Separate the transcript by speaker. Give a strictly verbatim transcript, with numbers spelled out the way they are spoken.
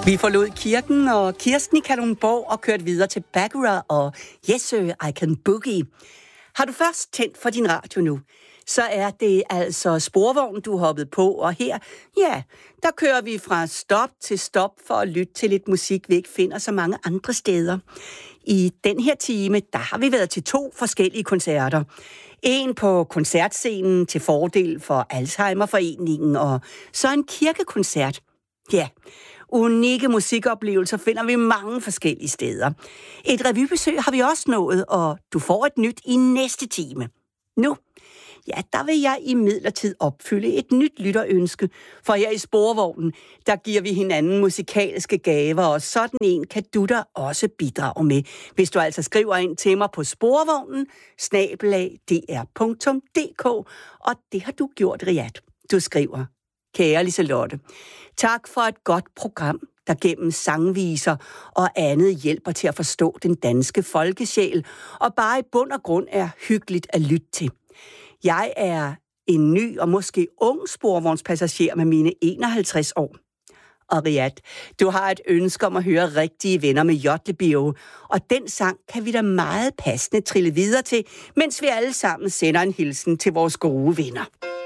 Speaker 1: Vi forlod kirken og Kirsten i Kalundborg og kørte videre til Baccarat og Yes Sir, I Can Boogie. Har du først tændt for din radio nu, så er det altså Sporvognen, du er hoppet på, og her, ja, der kører vi fra stop til stop for at lytte til lidt musik, vi ikke finder så mange andre steder. I den her time, der har vi været til to forskellige koncerter. En på koncertscenen til fordel for Alzheimerforeningen, og så en kirkekoncert. Ja, unikke musikoplevelser finder vi mange forskellige steder. Et revybesøg har vi også nået, og du får et nyt i næste time. Nu, ja, der vil jeg imidlertid opfylde et nyt lytterønske, for her i Sporvognen, der giver vi hinanden musikalske gaver, og sådan en kan du da også bidrage med, hvis du altså skriver ind til mig på sporvognen, snabel-a d r punktum d k, og det har du gjort, Riat. Du skriver: Kære Liselotte, tak for et godt program, der gennem sangviser og andet hjælper til at forstå den danske folkesjæl, og bare i bund og grund er hyggeligt at lytte til. Jeg er en ny og måske ung sporvognspassager med mine enoghalvtreds år. Og Riat, du har et ønske om at høre Rigtige Venner med Jotlebio, og den sang kan vi da meget passende trille videre til, mens vi alle sammen sender en hilsen til vores gode venner.